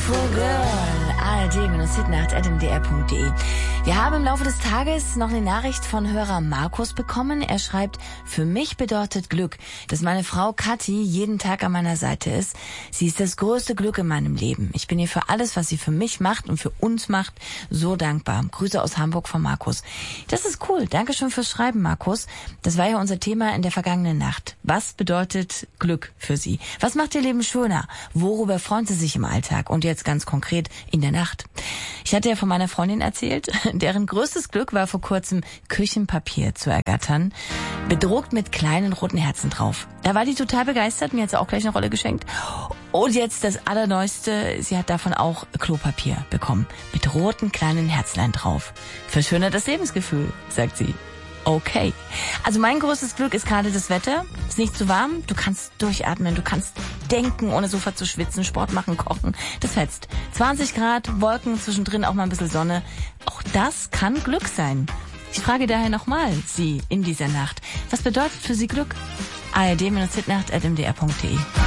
Beautiful Girl, ard-hitnacht@mdr.de. Wir haben im Laufe des Tages noch eine Nachricht von Hörer Markus bekommen. Er schreibt, für mich bedeutet Glück, dass meine Frau Kathi jeden Tag an meiner Seite ist. Sie ist das größte Glück in meinem Leben. Ich bin ihr für alles, was sie für mich macht und für uns macht, so dankbar. Grüße aus Hamburg von Markus. Das ist cool. Dankeschön fürs Schreiben, Markus. Das war ja unser Thema in der vergangenen Nacht. Was bedeutet Glück für Sie? Was macht Ihr Leben schöner? Worüber freuen Sie sich im Alltag? Und jetzt ganz konkret in der Nacht. Ich hatte ja von meiner Freundin erzählt, deren größtes Glück war vor kurzem Küchenpapier zu ergattern, bedruckt mit kleinen roten Herzen drauf. Da war die total begeistert, mir hat sie auch gleich eine Rolle geschenkt. Und jetzt das Allerneueste, sie hat davon auch Klopapier bekommen, mit roten kleinen Herzlein drauf. Verschönert das Lebensgefühl, sagt sie. Okay. Also mein größtes Glück ist gerade das Wetter. Ist nicht zu warm. Du kannst durchatmen. Du kannst denken, ohne sofort zu schwitzen, Sport machen, kochen. Das fetzt. 20 Grad, Wolken, zwischendrin auch mal ein bisschen Sonne. Auch das kann Glück sein. Ich frage daher nochmal Sie in dieser Nacht. Was bedeutet für Sie Glück? ard-hitnacht@mdr.de